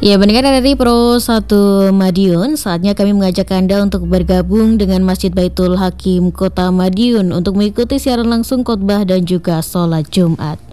Ya, pendengar dari Pro 1 Madiun, saatnya kami mengajak Anda untuk bergabung dengan Masjid Baitul Hakim Kota Madiun untuk mengikuti siaran langsung khotbah dan juga sholat Jumat.